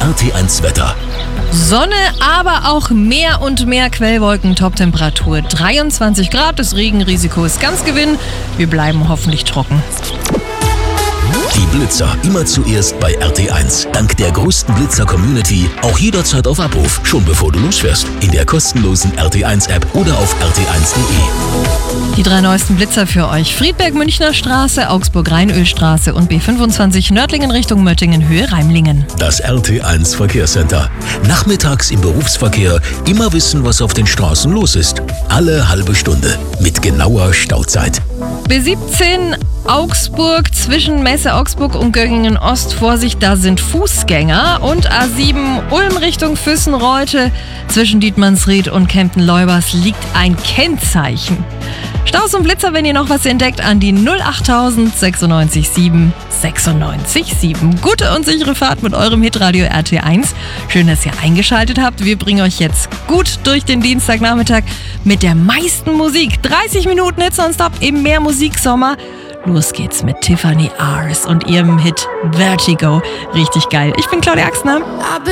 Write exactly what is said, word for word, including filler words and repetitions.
R T eins Wetter. Sonne, aber auch mehr und mehr Quellwolken, Toptemperatur dreiundzwanzig Grad, das Regenrisiko ist ganz gering, wir bleiben hoffentlich trocken. Die Blitzer immer zuerst bei R T eins. Dank der größten Blitzer-Community auch jederzeit auf Abruf, schon bevor du losfährst. In der kostenlosen R T eins App oder auf r t eins punkt de. Die drei neuesten Blitzer für euch: Friedberg Münchner Straße, Augsburg Rheinölstraße und B fünfundzwanzig Nördlingen Richtung Möttingen Höhe Reimlingen. Das R T eins Verkehrscenter. Nachmittags im Berufsverkehr immer wissen, was auf den Straßen los ist. Alle halbe Stunde mit genauer Stauzeit. B siebzehn Augsburg zwischen Messe Augsburg und Göggingen Ost. Vorsicht, da sind Fußgänger. Und A sieben Ulm Richtung Füssenreute zwischen Dietmannsried und Kempten-Leubers liegt ein Kennzeichen. Staus und Blitzer, wenn ihr noch was entdeckt, an die null achttausend sechsundneunzig sieben sechsundneunzig sieben. Gute und sichere Fahrt mit eurem Hitradio R T eins. Schön, dass ihr eingeschaltet habt. Wir bringen euch jetzt gut durch den Dienstagnachmittag mit der meisten Musik. dreißig Minuten Hits nonstop im Mehr Musiksommer. Los geht's mit Tiffany Ars und ihrem Hit Vertigo. Richtig geil. Ich bin Claudia Axner.